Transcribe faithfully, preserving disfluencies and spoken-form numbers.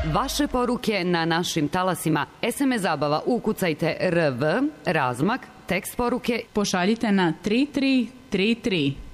Vaše poruke na našim talasima. es em es zabava, ukucajte R V, razmak, tekst poruke. Pošaljite na tri tri tri tri.